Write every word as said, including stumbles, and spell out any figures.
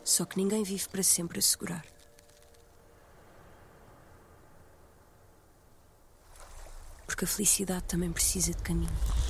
Só que ninguém vive para sempre a segurar. Porque a felicidade também precisa de caminho.